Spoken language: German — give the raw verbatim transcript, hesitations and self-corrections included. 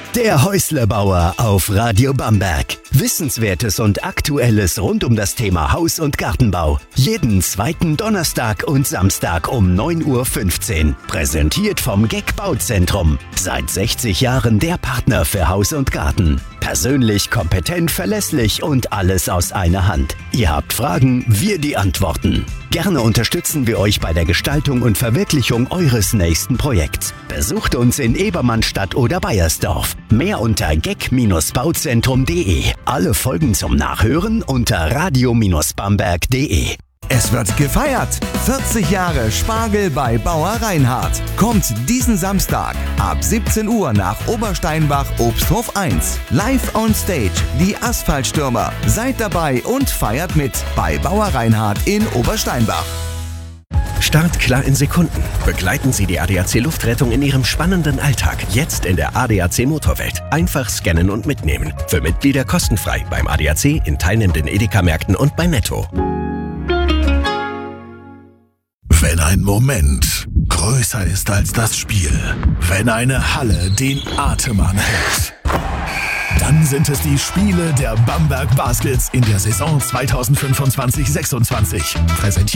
Der Häuslebauer auf Radio Bamberg. Wissenswertes und Aktuelles rund um das Thema Haus- und Gartenbau. Jeden zweiten Donnerstag und Samstag um neun Uhr fünfzehn. Präsentiert vom G E C Bauzentrum. Seit sechzig Jahren der Partner für Haus und Garten. Persönlich, kompetent, verlässlich und alles aus einer Hand. Ihr habt Fragen, wir die Antworten. Gerne unterstützen wir euch bei der Gestaltung und Verwirklichung eures nächsten Projekts. Besucht uns in Ebermannstadt oder Baiersdorf. Mehr unter gec bauzentrum punkt de. Alle Folgen zum Nachhören unter radio bamberg punkt de. Es wird gefeiert. vierzig Jahre Spargel bei Bauer Reinhardt. Kommt diesen Samstag ab siebzehn Uhr nach Obersteinbach Obsthof eins. Live on Stage, die Asphaltstürmer. Seid dabei und feiert mit bei Bauer Reinhardt in Obersteinbach. Start klar in Sekunden. Begleiten Sie die A D A C Luftrettung in Ihrem spannenden Alltag. Jetzt in der A D A C Motorwelt. Einfach scannen und mitnehmen. Für Mitglieder kostenfrei beim A D A C, in teilnehmenden Edeka-Märkten und bei Netto. Wenn ein Moment größer ist als das Spiel, wenn eine Halle den Atem anhält, dann sind es die Spiele der Bamberg Baskets in der Saison zweitausendfünfundzwanzig sechsundzwanzig. Präsentiert